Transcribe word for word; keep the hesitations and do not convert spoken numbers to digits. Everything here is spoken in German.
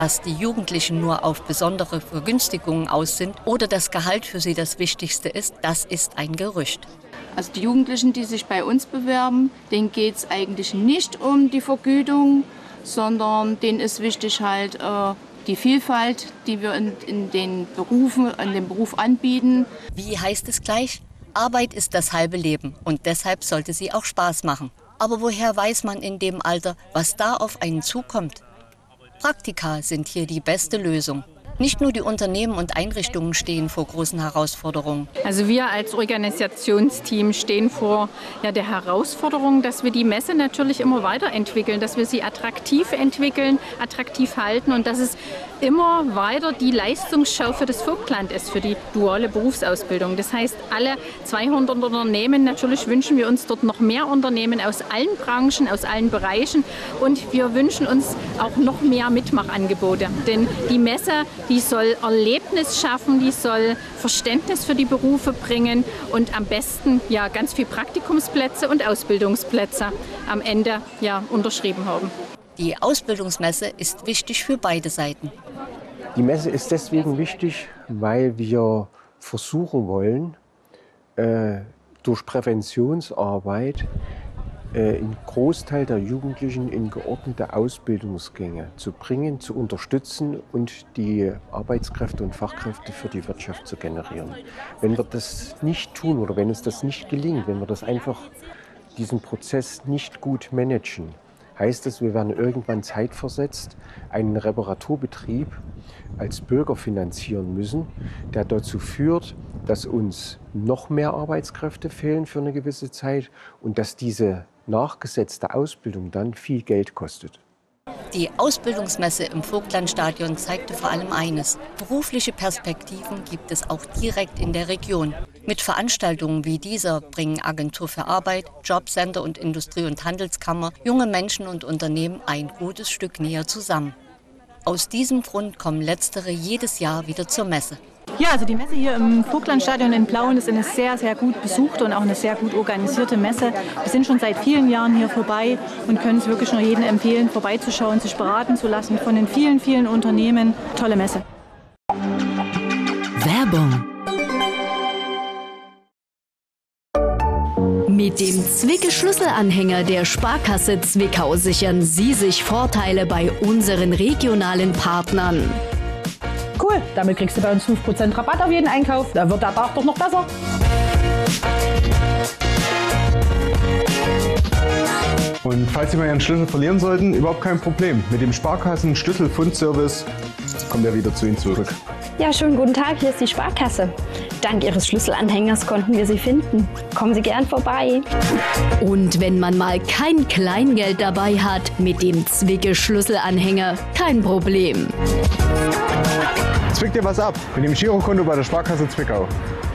Dass die Jugendlichen nur auf besondere Vergünstigungen aus sind oder das Gehalt für sie das Wichtigste ist, das ist ein Gerücht. Also die Jugendlichen, die sich bei uns bewerben, denen geht es eigentlich nicht um die Vergütung, sondern denen ist wichtig halt äh, die Vielfalt, die wir in, in den Berufen, in dem Beruf anbieten. Wie heißt es gleich? Arbeit ist das halbe Leben und deshalb sollte sie auch Spaß machen. Aber woher weiß man in dem Alter, was da auf einen zukommt? Praktika sind hier die beste Lösung. Nicht nur die Unternehmen und Einrichtungen stehen vor großen Herausforderungen. Also wir als Organisationsteam stehen vor ja, der Herausforderung, dass wir die Messe natürlich immer weiterentwickeln, dass wir sie attraktiv entwickeln, attraktiv halten und dass es immer weiter die Leistungsschau für das Vogtland ist, für die duale Berufsausbildung. Das heißt, alle zweihundert Unternehmen, natürlich wünschen wir uns dort noch mehr Unternehmen aus allen Branchen, aus allen Bereichen und wir wünschen uns auch noch mehr Mitmachangebote. Denn die Messe, die soll Erlebnis schaffen, die soll Verständnis für die Berufe bringen und am besten ja, ganz viel Praktikumsplätze und Ausbildungsplätze am Ende ja, unterschrieben haben. Die Ausbildungsmesse ist wichtig für beide Seiten. Die Messe ist deswegen wichtig, weil wir versuchen wollen, äh, durch Präventionsarbeit äh, einen Großteil der Jugendlichen in geordnete Ausbildungsgänge zu bringen, zu unterstützen und die Arbeitskräfte und Fachkräfte für die Wirtschaft zu generieren. Wenn wir das nicht tun oder wenn uns das nicht gelingt, wenn wir das einfach diesen Prozess nicht gut managen, heißt es, wir werden irgendwann zeitversetzt einen Reparaturbetrieb als Bürger finanzieren müssen, der dazu führt, dass uns noch mehr Arbeitskräfte fehlen für eine gewisse Zeit und dass diese nachgesetzte Ausbildung dann viel Geld kostet. Die Ausbildungsmesse im Vogtlandstadion zeigte vor allem eines: Berufliche Perspektiven gibt es auch direkt in der Region. Mit Veranstaltungen wie dieser bringen Agentur für Arbeit, Jobcenter und Industrie- und Handelskammer junge Menschen und Unternehmen ein gutes Stück näher zusammen. Aus diesem Grund kommen letztere jedes Jahr wieder zur Messe. Ja, also die Messe hier im Vogtlandstadion in Plauen ist eine sehr, sehr gut besuchte und auch eine sehr gut organisierte Messe. Wir sind schon seit vielen Jahren hier vorbei und können es wirklich nur jedem empfehlen, vorbeizuschauen, sich beraten zu lassen von den vielen, vielen Unternehmen. Tolle Messe. Werbung. Mit dem Zwicke-Schlüsselanhänger der Sparkasse Zwickau sichern Sie sich Vorteile bei unseren regionalen Partnern. Cool, damit kriegst du bei uns fünf Prozent Rabatt auf jeden Einkauf. Da wird der Tag doch noch besser. Und falls Sie mal Ihren Schlüssel verlieren sollten, überhaupt kein Problem. Mit dem Sparkassen-Schlüssel-Fundservice kommt er wieder zu Ihnen zurück. Ja, schönen guten Tag, hier ist die Sparkasse. Dank Ihres Schlüsselanhängers konnten wir Sie finden. Kommen Sie gern vorbei. Und wenn man mal kein Kleingeld dabei hat, mit dem Zwicke-Schlüsselanhänger kein Problem. Zwick dir was ab mit dem Girokonto bei der Sparkasse Zwickau.